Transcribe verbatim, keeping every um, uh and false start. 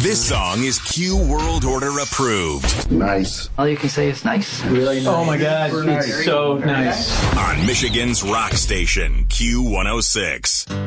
This song is Q World Order approved. Nice. All you can say is nice. Really nice. Oh my God, Super it's nice. so nice. On Michigan's rock station, Q one oh six.